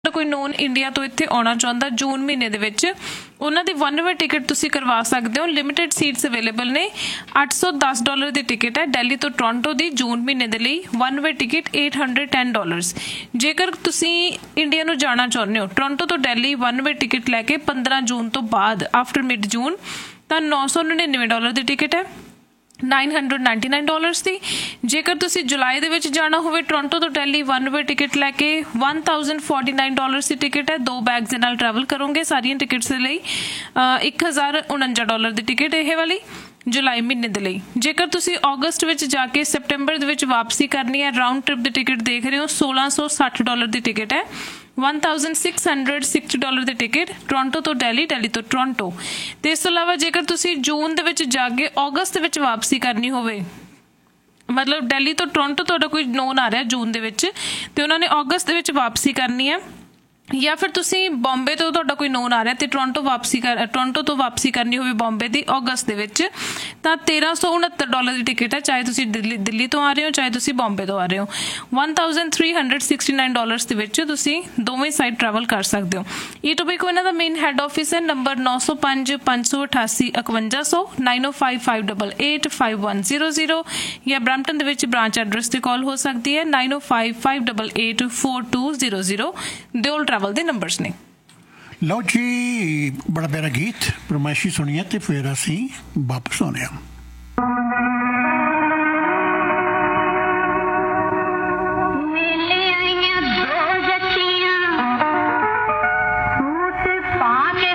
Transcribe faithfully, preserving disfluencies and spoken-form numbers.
कोई known India तो इत्थे आना चाहता जून महीने दे विच उन्हां दी वन वे टिकट तुसी करवा सकते हो। लिमिटेड सीट्स अवेलेबल ने। अठ सौ दस डॉलर की टिकट है दिल्ली तो टोरंटो की जून महीने के लिए। One way ticket eight hundred ten dolorous. जेकर तुसी इंडिया नूं जाना चाहुंदे हो टोरंटो तो दिल्ली वन वे टिकट लैके पंद्रह जून तो बाद आफ्टर मिड जून तो नौ सौ निन्यानवे डॉलर की टिकट है nine hundred ninety nine dolorous की। जेकर तुसी जुलाई दे विच जाना होवे टोरंटो तो दिल्ली वन वे टिकट लैके one thousand forty nine dolorous की टिकट है। दो बैग्स दे नाल ट्रैवल करोगे सारियां टिकट्स दे लई एक हज़ार उनंजा डॉलर की टिकट यह वाली जुलाई महीने दे लई। जेकर तुसी अगस्त विच जाके सितंबर दे विच वापसी करनी है राउंड ट्रिप की टिकट देख रहे हो सोलह सौ सठ डॉलर की टिकट है। One thousand six hundred sixty dollar की टिकट टोरंटो तो दिल्ली दिल्ली तो टोरंटो। तो इस तो इलावा जेकर तुसी जून दे विच जाके अगस्त विच वापसी करनी होवे मतलब दिल्ली तो टोरंटो तुहाडा कोई नोन आ रहा जून दे विच ते उन्होंने अगस्त दे विच वापसी करनी है या फिर तुसी बॉम्बे तो तुहाडा कोई नोन आ रहा तो टोरंटो वापसी कर टोरंटो तो वापसी करनी होवे बॉम्बे की अगस्त दे विच तां तेरह सौ उनहत्तर डॉलर की टिकट है चाहे तुसी दिल्ली दिल्ली तो आ रहे हो चाहे तुसी बॉम्बे तो आ रहे हो। One thousand three hundred sixty nine dolorous दे विच तुसी दोवें साइड ट्रैवल कर सकते हो। ई टोबैको इन्हां दा मेन हैड ऑफिस है नंबर नौ सौ पाँच पाँच सौ अठासी इकवंजा सौ नाइन ओ five five double eight five one zero zero या Brampton they which branch address ते कॉल हो सकती है nine O five five double eight four to zero zero Deol travel they numbers ने। लो जी बड़ा प्यारा गीत फरमाइशी सुनिए तो फिर असी वापस आने।